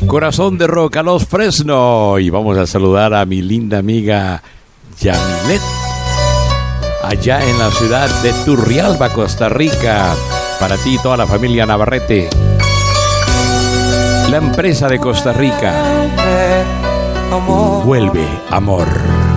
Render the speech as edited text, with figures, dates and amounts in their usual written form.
Corazón de Rock a los Fresno. Y vamos a saludar a mi linda amiga Yamilet, allá en la ciudad de Turrialba, Costa Rica. Para ti y toda la familia Navarrete, la empresa de Costa Rica. Vuelve, amor.